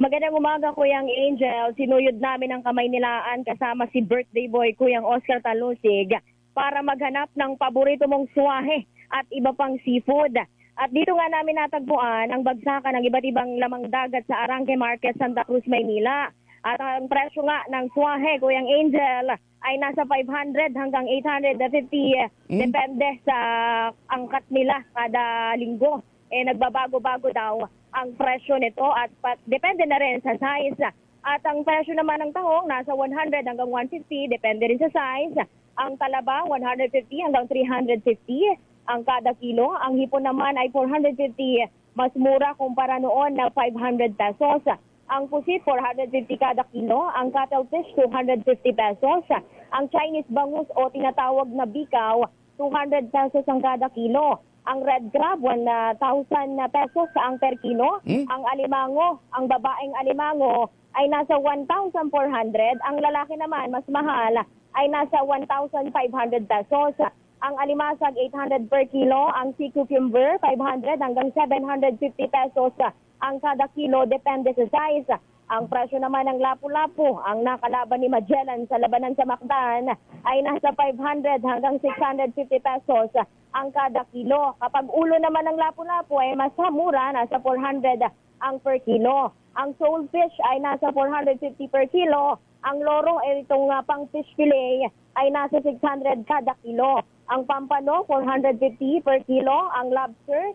Magandang umaga, Kuyang Angel. Sinuyod namin ang kamay nilaan kasama si birthday boy Kuyang Oscar Talusig para maghanap ng paborito mong suwahe at iba pang seafood. At dito nga namin natagpuan ang bagsakan ng iba't ibang lamang dagat sa Arangke Market, Santa Cruz, Maynila. At ang presyo nga ng suwahe, Kuyang Angel, ay nasa 500 hanggang 850. Depende sa angkat nila kada linggo. Nagbabago-bago daw ang presyo nito at depende na rin sa size. At ang presyo naman ng tahong nasa 100 hanggang 150, depende rin sa size. Ang talaba 150 hanggang 350 ang kada kilo. Ang hipon naman ay 450, mas mura kumpara noon na 500 pesos. Ang pusit 450 kada kilo, ang cuttlefish 250 pesos. Ang Chinese bangus o tinatawag na bikaw 200 pesos ang kada kilo. Ang red crab, 1,000 pesos ang per kilo. Ang alimango, ang babaeng alimango ay nasa 1,400. Ang lalaki naman, mas mahal, ay nasa 1,500 pesos. Ang alimasag, 800 per kilo. Ang sea cucumber, 500 hanggang 750 pesos ang kada kilo, depende sa size. Ang presyo naman ng lapu-lapu, ang nakalaban ni Magellan sa labanan sa Mactan, ay nasa 500 hanggang 650 pesos ang kada kilo. Kapag ulo naman ng lapu-lapu ay mas mura, nasa 400 ang per kilo. Ang soulfish ay nasa 450 per kilo. Ang loro ay itong pang fish fillet ay nasa 600 kada kilo. Ang pampano 450 per kilo. Ang lobster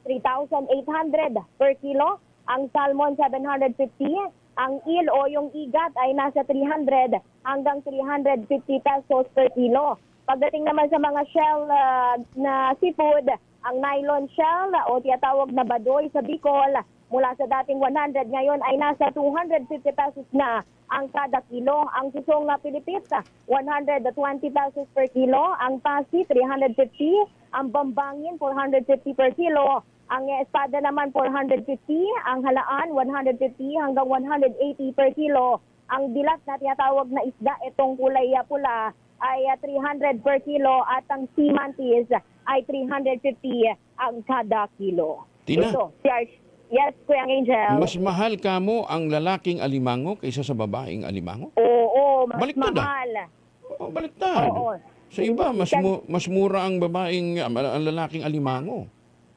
3,800 per kilo. Ang salmon 750. Ang eel o yung igat ay nasa 300 hanggang 350 pesos per kilo. Pagdating naman sa mga shell na seafood, ang nylon shell o tinatawag na badoy sa Bicol, mula sa dating 100, ngayon ay nasa 250 pesos na ang kada kilo. Ang susong na pilipit, 120 pesos per kilo. Ang pasi, 350. Ang bambangin, 450 per kilo. Ang espada naman, 450. Ang halaan, 150 hanggang 180 per kilo. Ang dilat na tinatawag na isda, itong kulay pula, ay 300 per kilo. At ang sea mantis ay 350 ang kada kilo. Tina? Ito, yes, Kuyang Angel. Mas mahal ka mo ang lalaking alimango kaysa sa babaeng alimango? Oo, mas Baliktad, mahal. Oh, baliktad. Oo. Sa iba, mas mura ang ang lalaking alimango.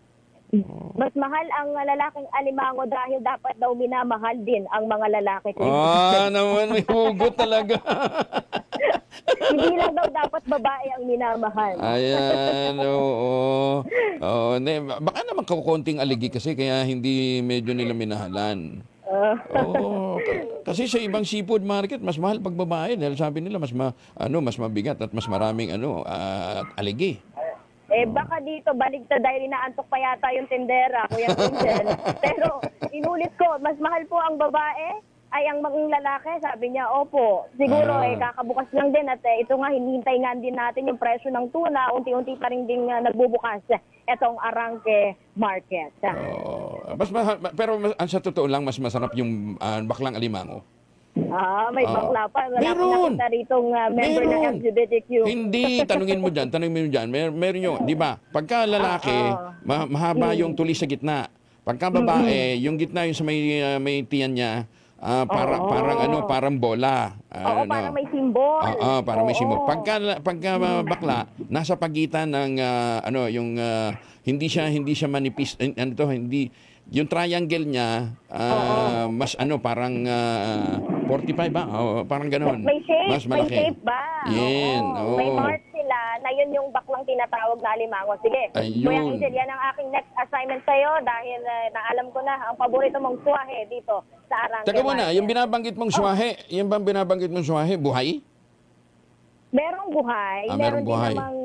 Mas mahal ang lalaking alimango dahil dapat daw minamahal din ang mga lalaki. Naman may hugot talaga. Hindi lang daw dapat babae ang minamahal. Ayan, oo. Baka naman kakunting aligi kasi kaya hindi medyo nila minahalan. Kasi sa ibang seafood market, mas mahal pag babae dahil sabi nila mas mabigat at mas maraming aligi. Baka dito baligtad dahil inaantok pa yata yung tindera, Kuya Angel. Pero inulit ko, mas mahal po ang babae ay ang mga lalaki. Sabi niya, opo. Siguro kakabukas lang din at ito nga, hinihintay nga din natin yung presyo ng tuna. Unti-unti pa rin din nagbubukas itong Arangke Market. Pero sa totoo lang, mas masarap yung baklang alimango. May bakla pa. Wala Meron. nakita ritong member ng LGBTQ. Hindi, tanungin mo dyan. Meron yun, di ba? Pagka lalaki, mahaba yung tulis sa gitna. Pagka babae, yung gitna yung sa may tiyan niya, parang bola. Parang may simbol. Parang may simbol. Pagka bakla, nasa pagitan ng hindi siya manipis, yung triangle niya mas parang 45 ba? Parang ganoon. May shape, mas malaki. May shape ba? Yan. May mark sila na yun yung baklang tinatawag na alimango. Sige, Kuya Angel, yan ang aking next assignment sa'yo dahil naalam ko na ang paborito mong suwahe dito sa Arangke. Teka muna, yung binabanggit mong suwahe, yung bang binabanggit mong suwahe, buhay? Merong buhay, merong buhay. Din namang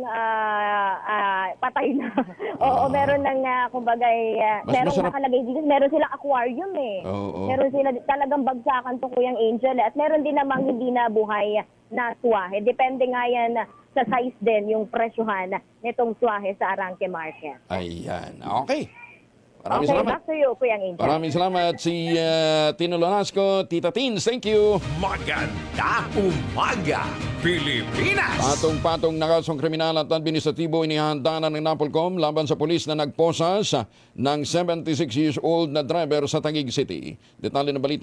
patay na. Meron ng kumbaga merong nakalagay dito, meron silang aquarium Meron sila talagang bagsakan to, Kuyang Angel, at meron din namang hindi na buhay na suwahe. Depende nga yan sa size din yung presyohan nitong suwahe sa Arangke Market. Ayan. Okay. Maraming salamat. Back to you, Kuyang Angel. Maraming salamat si Tino Lonasco. Tita Tins, thank you. Maganda umaga, Pilipinas! Patong-patong na kasong kriminal at administratibo inihanda na ng NAPOLCOM laban sa pulis na nagposas ng 76 years old na driver sa Taguig City. Detalye ng balita